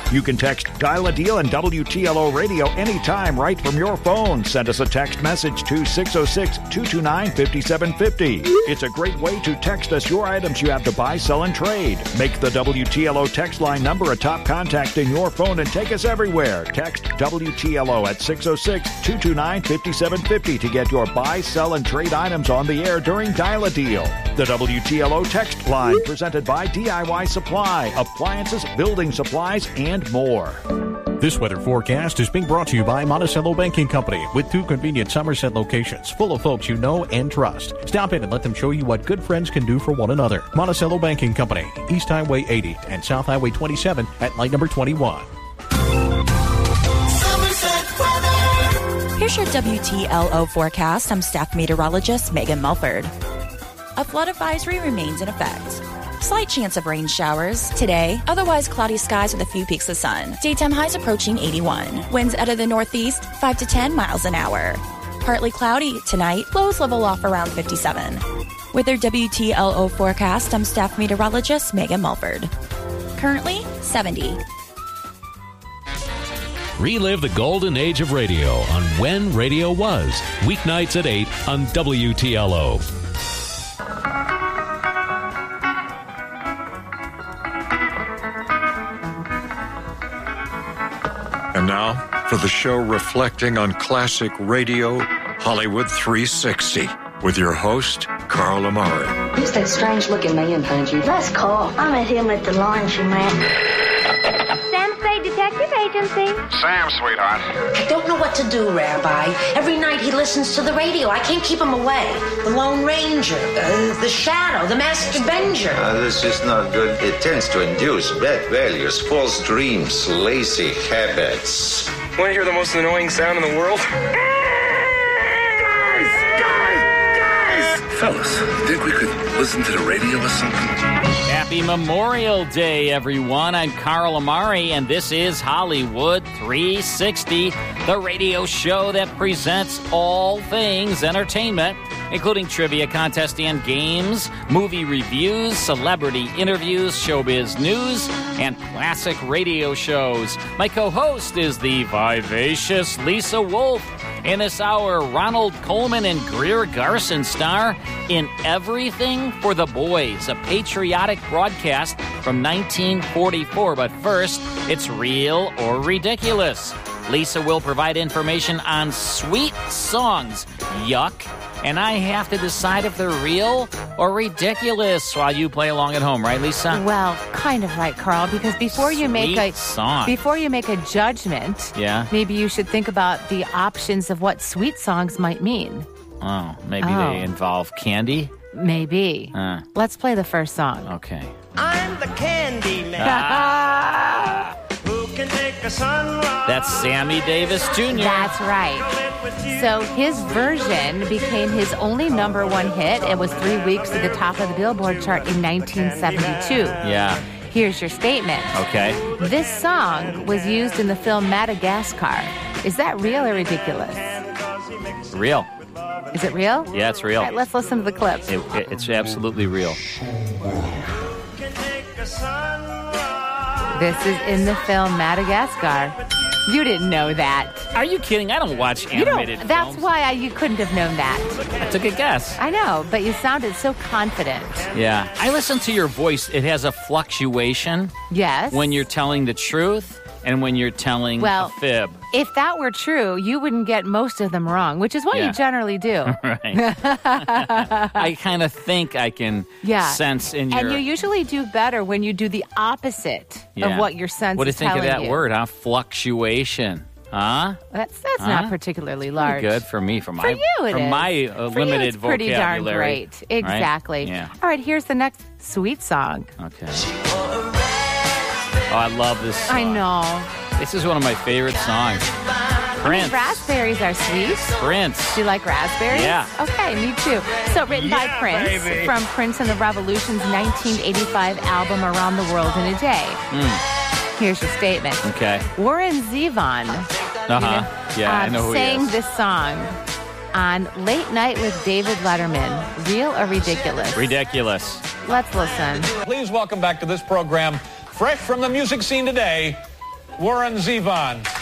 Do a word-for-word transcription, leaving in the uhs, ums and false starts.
You can text Dial a Deal and W T L O Radio anytime right from your phone. Send us a text message to six oh six, two two nine, five seven five oh. It's a great way to text us your items you have to buy, sell, and trade. Make the W T L O text line number a top contact in your phone and take us everywhere. Text W T L O at six oh six, two two nine, five seven five oh to get your buy, sell, and trade items on the air during Dial a Deal. The W T L O text line presented by D I Y Supply, appliances, building supplies, and more. This weather forecast is being brought to you by Monticello Banking Company with two convenient Somerset locations full of folks you know and trust. Stop in and let them show you what good friends can do for one another. Monticello Banking Company, East Highway eighty and South Highway twenty-seven at light number twenty-one. Here's your W T L O forecast. I'm staff meteorologist Megan Mulford. A flood advisory remains in effect. Slight chance of rain showers today. Otherwise cloudy skies with a few peaks of sun. Daytime highs approaching eighty-one. Winds out of the northeast, five to ten miles an hour. Partly cloudy tonight. Lows level off around fifty-seven. With their W T L O forecast, I'm staff meteorologist Megan Mulford. Currently seventy. Relive the golden age of radio on When Radio Was. Weeknights at eight on W T L O. And now, for the show reflecting on classic radio, Hollywood three sixty, with your host, Carl Amari. Who's that strange-looking man behind you? That's Carl. I met him at the laundromat. Sam Spade Detective Agency. Sam, sweetheart. I don't know what to do, Rabbi. Every night he listens to the radio. I can't keep him away. The Lone Ranger, uh, the Shadow, the Master Benger. Uh, this is not good. It tends to induce bad values, false dreams, lazy habits. Want to hear the most annoying sound in the world? Guys! Guys! Guys! Fellas, think we could listen to the radio or something? Happy Memorial Day, everyone. I'm Carl Amari, and this is Hollywood three sixty, the radio show that presents all things entertainment, including trivia contests and games, movie reviews, celebrity interviews, showbiz news, and classic radio shows. My co-host is the vivacious Lisa Wolf. In this hour, Ronald Coleman and Greer Garson star in Everything for the Boys, a patriotic broadcast from nineteen forty-four. But first, it's Real or Ridiculous. Lisa will provide information on sweet songs. Yuck. And I have to decide if they're real or ridiculous while you play along at home, right, Lisa? Well, kind of right, Carl, because before Sweet you make a song. before you make a judgment, yeah, maybe you should think about the options of what sweet songs might mean. Oh, maybe Oh. they involve candy? Maybe. Uh, Let's play the first song. okay. I'm the candy man. Ah. Who can take a sunrise? That's Sammy Davis Junior That's right. So his version became his only number one hit. It was three weeks at the top of the Billboard chart in nineteen seventy-two. Yeah. Here's your statement. Okay. This song was used in the film Madagascar. Is that real or ridiculous? Real. Is it real? Yeah, it's real. All right, let's listen to the clip. It, it, it's absolutely real. This is in the film Madagascar. You didn't know that. Are you kidding? I don't watch You animated don't, that's films. why I, you couldn't have known that. I took a guess. I know, but you sounded so confident. Yeah. I listen to your voice. It has a fluctuation. Yes. When you're telling the truth and when you're telling Well, a fib. If that were true, you wouldn't get most of them wrong, which is what Yeah. you generally do. Right. I kind of think I can Yeah. sense in your... And you usually do better when you do the opposite Yeah. of what your sense What do you is think of telling that you. word, huh? Fluctuation. Huh? That's that's Huh? not particularly large. Pretty good for me, for my, For you it for is. my uh, For you, limited it's pretty darn vocabulary. great. Exactly. Right? Yeah. All right, here's the next sweet song. Okay. Oh, I love this song. I know. This is one of my favorite songs. I mean, Prince. raspberries are sweet. Prince. Do you like raspberries? Yeah. Okay, me too. So written by Yeah, Prince baby. from Prince and the Revolution's nineteen eighty-five album Around the World in a Day. Mm. Here's your statement. Okay. Warren Zevon Uh-huh. Yeah, I um, know who he sang is. this song on Late Night with David Letterman. Real or ridiculous? Ridiculous. Let's listen. Please welcome back to this program, fresh from the music scene today, Warren Zevon.